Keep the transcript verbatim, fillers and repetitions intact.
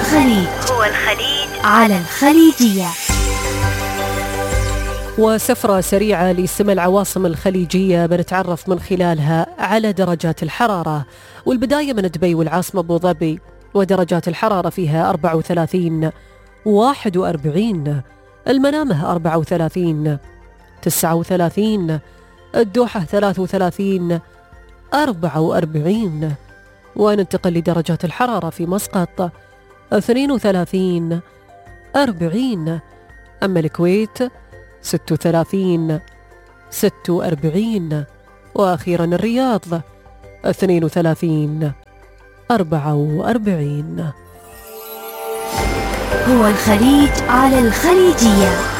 الخليج هو الخليج على الخليجية. وسفرة سريعة لسمى العواصم الخليجية بنتعرف من خلالها على درجات الحرارة، والبداية من دبي والعاصمة أبو ظبي، ودرجات الحرارة فيها أربعة وثلاثين، واحد وأربعين، المنامة أربعة وثلاثين، تسعة وثلاثين، الدوحة ثلاثة وثلاثين، أربعة وأربعين. وننتقل لدرجات الحرارة في مسقط اثنين وثلاثين، أربعين، أما الكويت ستة وثلاثين، ستة وأربعين، وأخيرا الرياض اثنين وثلاثين، أربعة وأربعين. هو الخليج على الخليجية.